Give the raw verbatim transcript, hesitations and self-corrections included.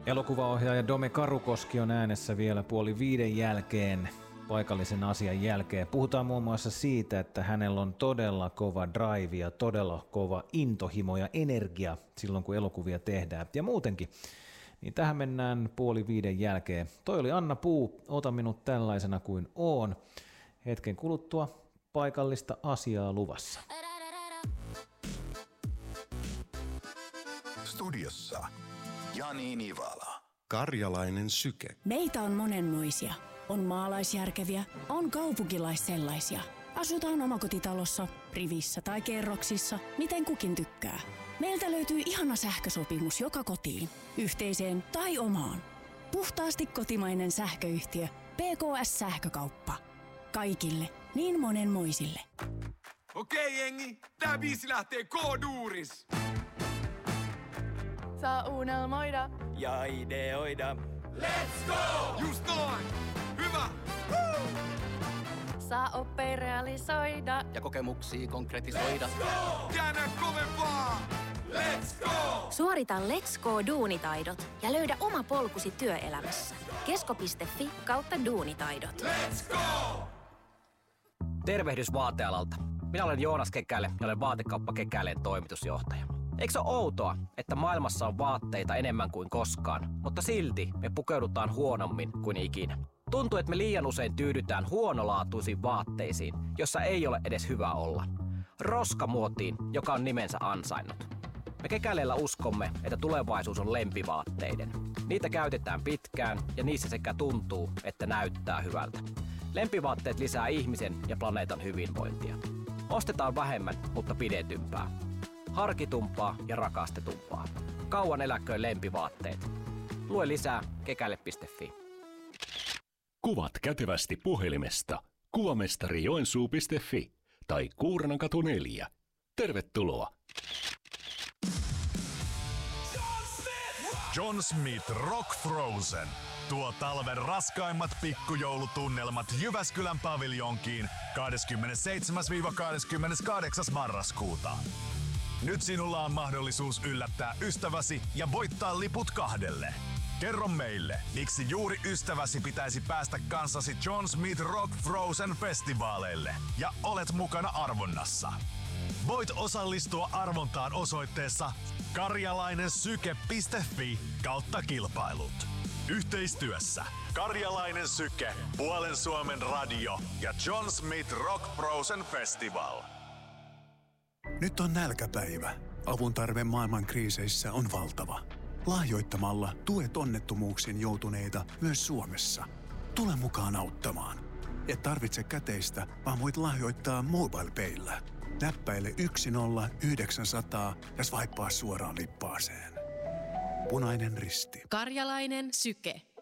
Elokuvaohjaaja Dome Karukoski on äänessä vielä puoli viiden jälkeen, paikallisen asian jälkeen. Puhutaan muun muassa siitä, että hänellä on todella kova drive ja todella kova intohimo ja energia silloin, kun elokuvia tehdään. Ja muutenkin, niin tähän mennään puoli viiden jälkeen. Toi oli Anna Puu, ota minut tällaisena kuin oon. Hetken kuluttua paikallista asiaa luvassa. Studiossa Jani Nivala. Karjalainen syke. Meitä on monenmoisia. On maalaisjärkeviä, on kaupunkilaissellaisia. Asutaan omakotitalossa, rivissä tai kerroksissa, miten kukin tykkää. Meiltä löytyy ihana sähkösopimus joka kotiin, yhteiseen tai omaan. Puhtaasti kotimainen sähköyhtiö P K S-sähkökauppa. Kaikille, niin monenmoisille. Okei jengi, tää biisi lähtee K-duuris. Saa unelmoida ja ideoida. Let's go! Just noin! Hyvä! Woo! saa oppia realisoida ja kokemuksia konkretisoida. Let's go! Käännä kovempaa! Let's go! Suorita Let's Go duunitaidot ja löydä oma polkusi työelämässä. Kesko piste fi kautta duunitaidot. Let's go! Tervehdys vaatealalta. Minä olen Joonas Kekäle ja olen Vaatekauppa Kekäleen toimitusjohtaja. Eikö se ole outoa, että maailmassa on vaatteita enemmän kuin koskaan, mutta silti me pukeudutaan huonommin kuin ikinä? Tuntuu, että me liian usein tyydytään huonolaatuisiin vaatteisiin, jossa ei ole edes hyvä olla. Roskamuotiin, joka on nimensä ansainnut. Me Kekäleellä uskomme, että tulevaisuus on lempivaatteiden. Niitä käytetään pitkään ja niissä sekä tuntuu, että näyttää hyvältä. Lempivaatteet lisää ihmisen ja planeetan hyvinvointia. Ostetaan vähemmän, mutta pidetympää. Harkitumpaa ja rakastetumpaa. Kauan eläköön lempivaatteet. Lue lisää kekäle piste fi. Kuvat kätevästi puhelimesta kuvamestari joensuu piste fi tai Kuurnankatu neljä. Tervetuloa! John Smith Rock Frozen tuo talven raskaimmat pikkujoulutunnelmat Jyväskylän paviljonkiin kahdeskymmenesseitsemäs kahdeskymmeneskahdeksas marraskuuta. Nyt sinulla on mahdollisuus yllättää ystäväsi ja voittaa liput kahdelle. Kerro meille, miksi juuri ystäväsi pitäisi päästä kanssasi John Smith Rock Frozen festivaaleille ja olet mukana arvonnassa. Voit osallistua arvontaan osoitteessa karjalainensyke piste fi kautta kilpailut. Yhteistyössä Karjalainen Syke, Puolen Suomen radio ja John Smith Rock Frozen Festival. Nyt on nälkäpäivä. Avun tarve maailman kriiseissä on valtava. Lahjoittamalla tuet onnettomuuksiin joutuneita myös Suomessa. Tule mukaan auttamaan. Et tarvitse käteistä, vaan voit lahjoittaa MobilePayllä. Näppäile yksi nolla yhdeksän nolla nolla ja swipea suoraan lippaaseen. Punainen Risti. Karjalainen Syke.